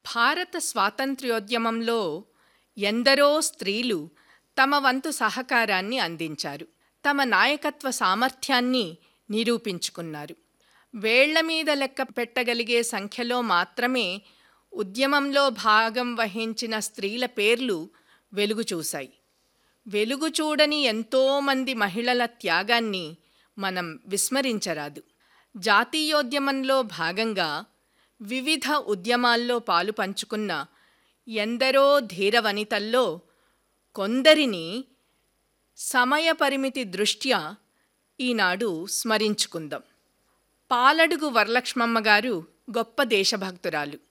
భారత స్వాతంత్ర్యోద్యమంలో ఎందరో స్త్రీలు తమ వంతు సహకారాన్ని అందించారు. తమ నాయకత్వ సామర్థ్యాన్ని నిరూపించుకున్నారు. వేళ్లమీద లెక్క పెట్టగలిగే సంఖ్యలో మాత్రమే ఉద్యమంలో భాగం వహించిన స్త్రీల పేర్లు వెలుగు చూశాయి. వెలుగు చూడని ఎంతోమంది మహిళల త్యాగాన్ని మనం విస్మరించరాదు. జాతీయోద్యమంలో భాగంగా వివిధ ఉద్యమాల్లో పాలు పంచుకున్న ఎందరో ధీరవనితల్లో కొందరిని సమయ పరిమితి దృష్ట్యా ఈనాడు స్మరించుకుందాం. పాలడుగు వరలక్ష్మమ్మ గారు గొప్ప దేశభక్తురాలు.